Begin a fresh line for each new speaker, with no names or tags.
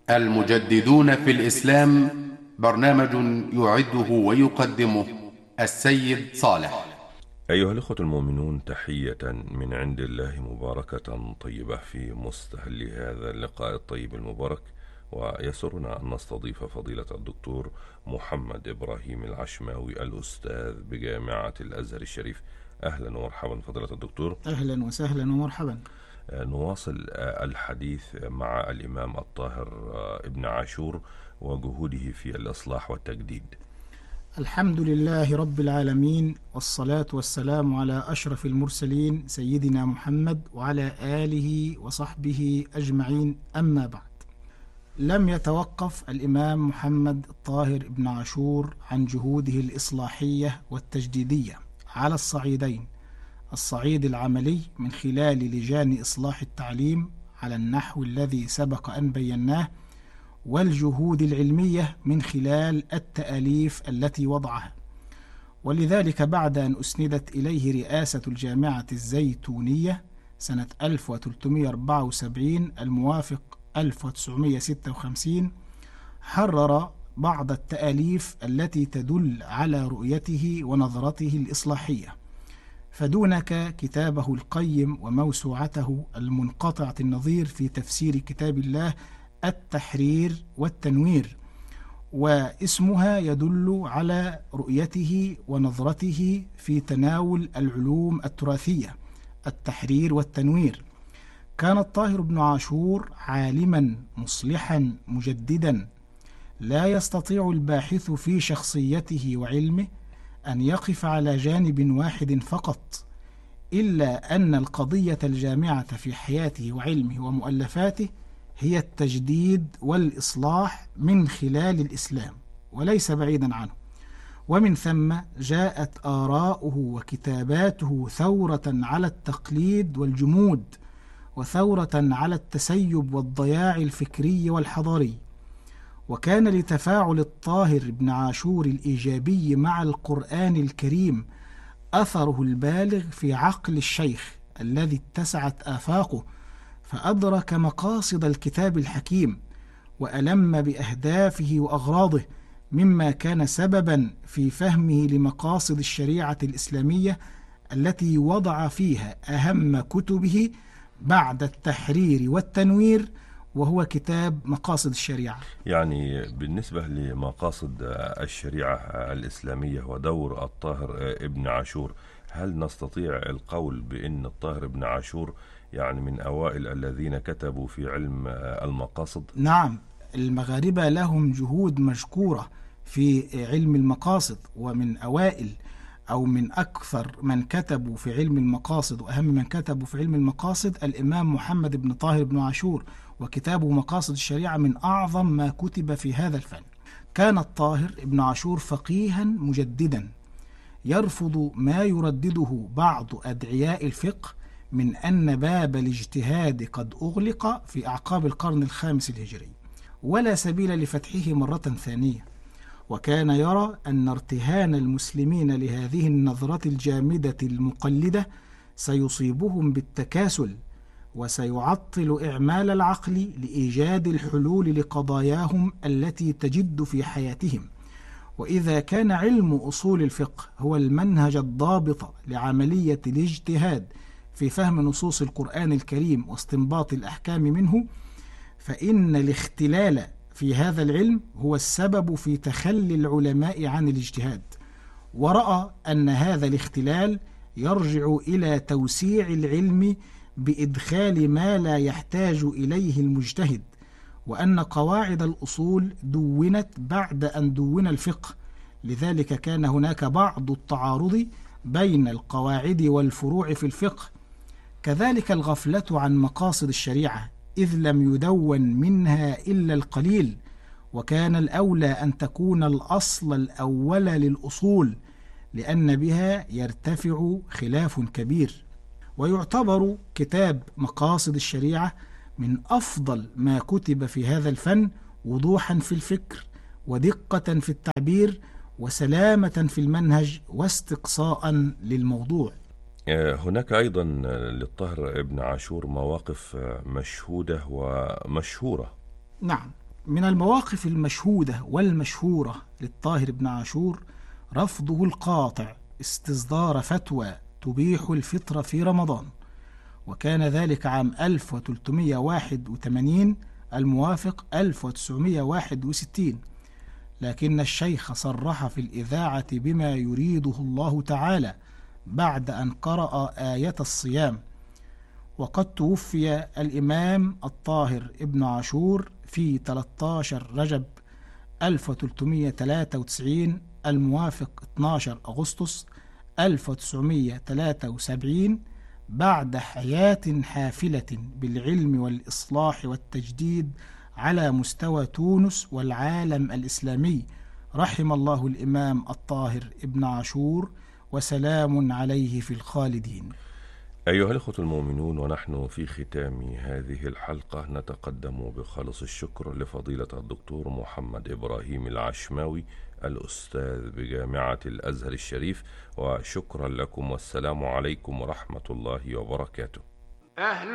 المجددون في الإسلام، برنامج يعده ويقدمه السيد صالح.
أيها الأخوة المؤمنون، تحية من عند الله مباركة طيبة في مستهل هذا اللقاء الطيب المبارك. ويسرنا أن نستضيف فضيلة الدكتور محمد إبراهيم العشماوي، الأستاذ بجامعة الأزهر الشريف. أهلا ومرحبا فضيلة الدكتور.
أهلا وسهلا ومرحبا.
نواصل الحديث مع الإمام الطاهر ابن عاشور وجهوده في الإصلاح والتجديد.
الحمد لله رب العالمين، والصلاة والسلام على أشرف المرسلين سيدنا محمد وعلى آله وصحبه أجمعين، أما بعد. لم يتوقف الإمام محمد الطاهر ابن عاشور عن جهوده الإصلاحية والتجديدية على الصعيدين: الصعيد العملي من خلال لجان إصلاح التعليم على النحو الذي سبق أن بيناه، والجهود العلمية من خلال التأليف التي وضعها. ولذلك بعد أن أسندت إليه رئاسة الجامعة الزيتونية سنة 1374 الموافق 1956، حرر بعض التأليف التي تدل على رؤيته ونظرته الإصلاحية، فدونك كتابه القيم وموسوعته المنقطعة النظير في تفسير كتاب الله التحرير والتنوير، واسمها يدل على رؤيته ونظرته في تناول العلوم التراثية: التحرير والتنوير. كان الطاهر بن عاشور عالما مصلحا مجددا، لا يستطيع الباحث في شخصيته وعلمه أن يقف على جانب واحد فقط، إلا أن القضية الجامعة في حياته وعلمه ومؤلفاته هي التجديد والإصلاح من خلال الإسلام، وليس بعيدا عنه. ومن ثم جاءت آراؤه وكتاباته ثورة على التقليد والجمود، وثورة على التسيب والضياع الفكري والحضاري. وكان لتفاعل الطاهر بن عاشور الإيجابي مع القرآن الكريم أثره البالغ في عقل الشيخ الذي اتسعت آفاقه، فأدرك مقاصد الكتاب الحكيم وألم بأهدافه وأغراضه، مما كان سببا في فهمه لمقاصد الشريعة الإسلامية التي وضع فيها أهم كتبه بعد التحرير والتنوير، وهو كتاب مقاصد الشريعة.
يعني بالنسبة لمقاصد الشريعة الإسلامية ودور الطاهر ابن عاشور، هل نستطيع القول بأن الطاهر ابن عاشور يعني من أوائل الذين كتبوا في علم المقاصد؟
نعم، المغاربة لهم جهود مشكورة في علم المقاصد، ومن أوائل أو من أكثر من كتبوا في علم المقاصد وأهم من كتبوا في علم المقاصد الإمام محمد بن طاهر بن عاشور، وكتابه مقاصد الشريعة من أعظم ما كتب في هذا الفن. كان الطاهر ابن عاشور فقيها مجددا، يرفض ما يردده بعض أدعياء الفقه من أن باب الاجتهاد قد أغلق في أعقاب القرن الخامس الهجري، ولا سبيل لفتحه مرة ثانية. وكان يرى أن ارتهان المسلمين لهذه النظرة الجامدة المقلدة سيصيبهم بالتكاسل، وسيعطل إعمال العقل لإيجاد الحلول لقضاياهم التي تجد في حياتهم. وإذا كان علم أصول الفقه هو المنهج الضابط لعملية الاجتهاد في فهم نصوص القرآن الكريم واستنباط الأحكام منه، فإن الاختلال في هذا العلم هو السبب في تخلي العلماء عن الاجتهاد. ورأى أن هذا الاختلال يرجع إلى توسيع العلم بإدخال ما لا يحتاج إليه المجتهد، وأن قواعد الأصول دونت بعد أن دون الفقه، لذلك كان هناك بعض التعارض بين القواعد والفروع في الفقه. كذلك الغفلة عن مقاصد الشريعة، إذ لم يدون منها إلا القليل، وكان الأولى أن تكون الأصل الأول للأصول، لأن بها يرتفع خلاف كبير. ويعتبر كتاب مقاصد الشريعة من أفضل ما كتب في هذا الفن، وضوحا في الفكر ودقة في التعبير وسلامة في المنهج واستقصاء للموضوع.
هناك أيضا للطاهر ابن عاشور مواقف مشهودة ومشهورة.
نعم، من المواقف المشهودة والمشهورة للطاهر بن عاشور رفضه القاطع استصدار فتوى تبيح الفطر في رمضان، وكان ذلك عام 1381 الموافق 1961، لكن الشيخ صرح في الإذاعة بما يريده الله تعالى بعد أن قرأ آية الصيام. وقد توفي الإمام الطاهر ابن عاشور في 13 رجب 1393 الموافق 12 أغسطس 1973، بعد حياة حافلة بالعلم والإصلاح والتجديد على مستوى تونس والعالم الإسلامي. رحم الله الإمام الطاهر ابن عاشور، وسلام عليه في الخالدين.
أيها الأخوة المؤمنون، ونحن في ختام هذه الحلقة نتقدم بخالص الشكر لفضيلة الدكتور محمد إبراهيم العشماوي الأستاذ بجامعة الأزهر الشريف، وشكرا لكم، والسلام عليكم ورحمة الله وبركاته.